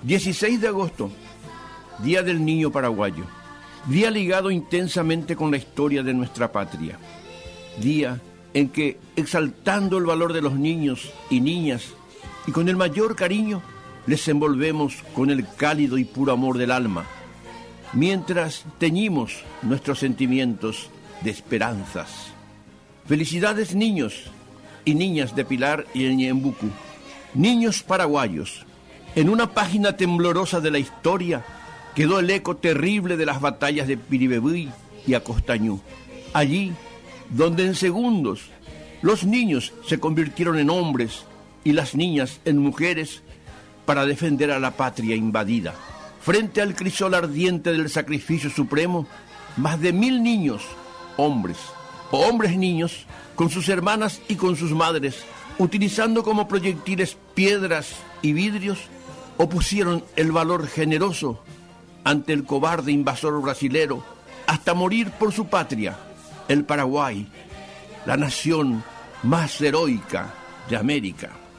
16 de agosto, Día del Niño Paraguayo. Día ligado intensamente con la historia de nuestra patria. Día en que, exaltando el valor de los niños y niñas, y con el mayor cariño, les envolvemos con el cálido y puro amor del alma, mientras teñimos nuestros sentimientos de esperanzas. Felicidades, niños y niñas de Pilar y el Ñembucú, niños paraguayos. En una página temblorosa de la historia quedó el eco terrible de las batallas de Piribebuy y Acostañú. Allí, donde en segundos los niños se convirtieron en hombres y las niñas en mujeres para defender a la patria invadida. Frente al crisol ardiente del sacrificio supremo, más de 1000 niños, hombres o hombres niños, con sus hermanas y con sus madres, utilizando como proyectiles piedras y vidrios, opusieron el valor generoso ante el cobarde invasor brasilero, hasta morir por su patria, el Paraguay, la nación más heroica de América.